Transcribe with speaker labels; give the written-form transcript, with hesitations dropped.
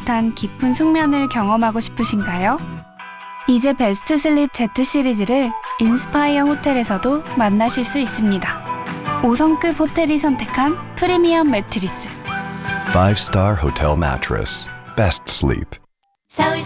Speaker 1: 듯한 깊은 숙면을 경험하고 싶으신가요? 이제 베스트 슬립 Z 시리즈를 인스파이어 호텔에서도 만나실 수 있습니다. 5성급 호텔이 선택한 프리미엄 매트리스.
Speaker 2: 5-star hotel mattress. Best sleep.